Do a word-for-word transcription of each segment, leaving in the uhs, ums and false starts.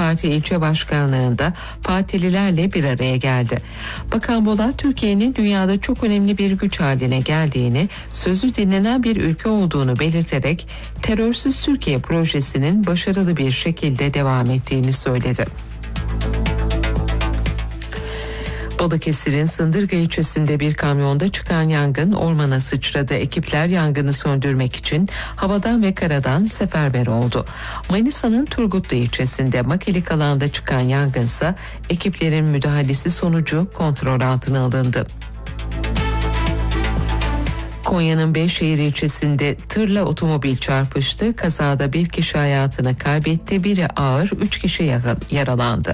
Parti ilçe başkanlığında partililerle bir araya geldi. Bakan Bolat, Türkiye'nin dünyada çok önemli bir güç haline geldiğini, sözü dinlenen bir ülke olduğunu belirterek terörsüz Türkiye projesinin başarılı bir şekilde devam ettiğini söyledi. Balıkesir'in Sındırga ilçesinde bir kamyonda çıkan yangın ormana sıçradı. Ekipler yangını söndürmek için havadan ve karadan seferber oldu. Manisa'nın Turgutlu ilçesinde Makilik alanda çıkan yangınsa ekiplerin müdahalesi sonucu kontrol altına alındı. Konya'nın Beyşehir ilçesinde tırla otomobil çarpıştı. Kazada bir kişi hayatını kaybetti, biri ağır, üç kişi yaralandı.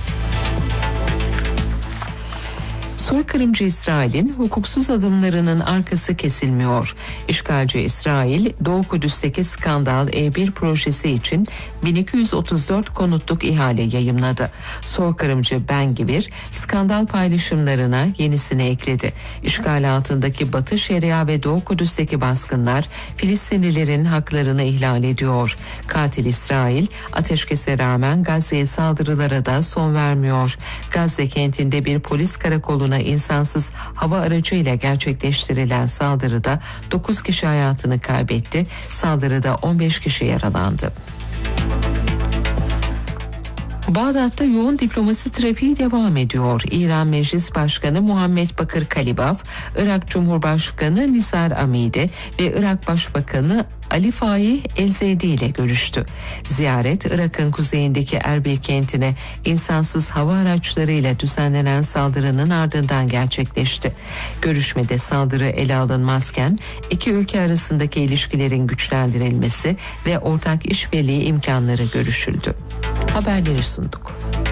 Soykırımcı İsrail'in hukuksuz adımlarının arkası kesilmiyor. İşgalci İsrail, Doğu Kudüs'teki skandal E bir projesi için bin iki yüz otuz dört konutluk ihale yayımladı. Soykırımcı Ben Gvir, skandal paylaşımlarına yenisini ekledi. İşgal altındaki Batı Şeria ve Doğu Kudüs'teki baskınlar Filistinlilerin haklarını ihlal ediyor. Katil İsrail, ateşkese rağmen Gazze'ye saldırılara da son vermiyor. Gazze kentinde bir polis karakoluna insansız hava aracıyla gerçekleştirilen saldırıda dokuz kişi hayatını kaybetti. Saldırıda on beş kişi yaralandı. Bağdat'ta yoğun diplomasi trafiği devam ediyor. İran Meclis Başkanı Muhammed Bakır Kalibaf, Irak Cumhurbaşkanı Nisar Amidi ve Irak Başbakanı Ali Faih El-Zeydi ile görüştü. Ziyaret, Irak'ın kuzeyindeki Erbil kentine insansız hava araçlarıyla düzenlenen saldırının ardından gerçekleşti. Görüşmede saldırı ele alınmazken iki ülke arasındaki ilişkilerin güçlendirilmesi ve ortak işbirliği imkanları görüşüldü. Haberleri sunduk.